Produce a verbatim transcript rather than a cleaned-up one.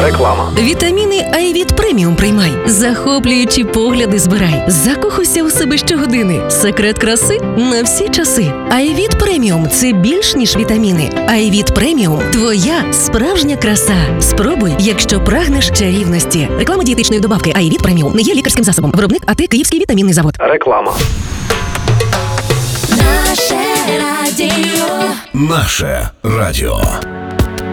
Реклама. Вітаміни Айвіт Преміум приймай. Захоплюючі погляди збирай. Закохуйся у себе щогодини. Секрет краси на всі часи. Айвіт Преміум – це більш ніж вітаміни. Айвіт Преміум – твоя справжня краса. Спробуй, якщо прагнеш чарівності. Реклама дієтичної добавки Айвіт Преміум не є лікарським засобом. Виробник АТ Київський вітамінний завод. Реклама. Наше радіо. Наше радіо.